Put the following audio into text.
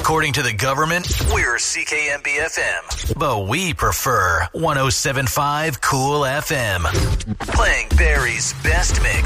According to the government, we're CKMB-FM, but we prefer 107.5 Cool FM. Playing Barrie's best mix.